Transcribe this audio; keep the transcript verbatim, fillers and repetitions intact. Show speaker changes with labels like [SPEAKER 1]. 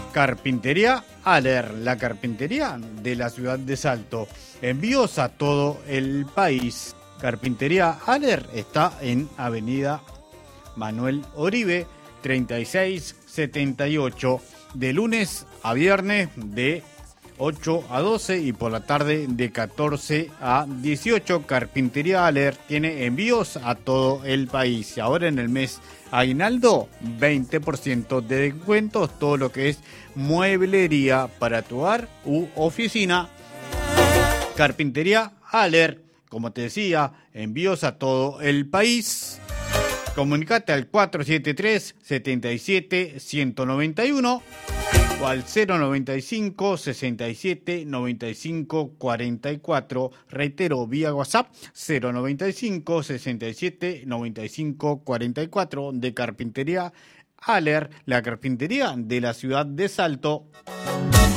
[SPEAKER 1] Carpintería Aller, la carpintería de la ciudad de Salto. Envíos a todo el país. Carpintería Aller está en Avenida Manuel Oribe, treinta y seis setenta y ocho, de lunes a viernes de ocho a doce y por la tarde de catorce a dieciocho. Carpintería Aller tiene envíos a todo el país. Ahora en el mes aguinaldo, veinte por ciento de descuentos, todo lo que es mueblería para tu hogar u oficina. Carpintería Aller, como te decía, envíos a todo el país. Comunicate al cuatro siete tres, siete siete, uno nueve uno o al cero noventa y cinco, sesenta y siete, noventa y cinco, cuarenta y cuatro. Reitero, vía WhatsApp cero noventa y cinco, sesenta y siete, noventa y cinco, cuarenta y cuatro de Carpintería Aller, la carpintería de la ciudad de Salto.